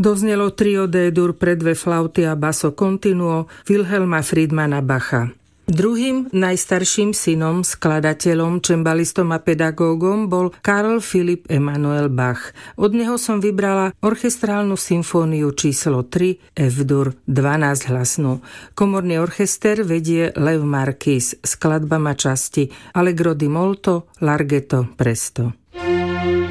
Doznelo trio D-dur pre dve flauty a basso continuo Wilhelma Friedmana Bacha. Druhým najstarším synom, skladateľom, čembalistom a pedagógom bol Karl Philipp Emanuel Bach. Od neho som vybrala orchestrálnu symfóniu číslo 3 F-dur 12 hlasnú. Komorný orchester vedie Lev Marquis, skladba má časti Allegro di molto, Larghetto, Presto.